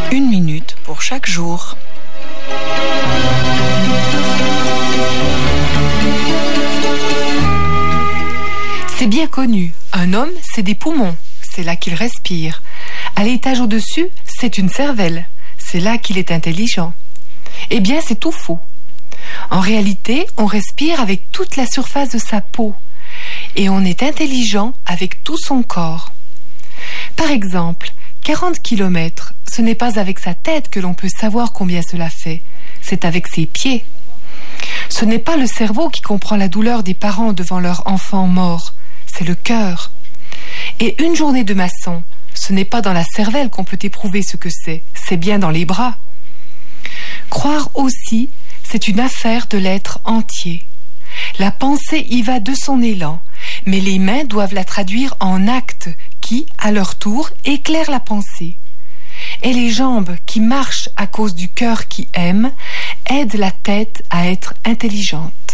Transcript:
1 minute pour chaque jour. C'est bien connu, un homme, c'est des poumons, c'est là qu'il respire. À l'étage au-dessus, c'est une cervelle, c'est là qu'il est intelligent. Eh bien, c'est tout faux. En réalité, on respire avec toute la surface de sa peau et on est intelligent avec tout son corps. Par exemple, 40 km, ce n'est pas avec sa tête que l'on peut savoir combien cela fait, c'est avec ses pieds. Ce n'est pas le cerveau qui comprend la douleur des parents devant leur enfant mort, c'est le cœur. Et une journée de maçon, ce n'est pas dans la cervelle qu'on peut éprouver ce que c'est bien dans les bras. Croire aussi, c'est une affaire de l'être entier. La pensée y va de son élan, mais les mains doivent la traduire en actes qui, à leur tour, éclairent la pensée. Et les jambes qui marchent à cause du cœur qui aime aident la tête à être intelligente.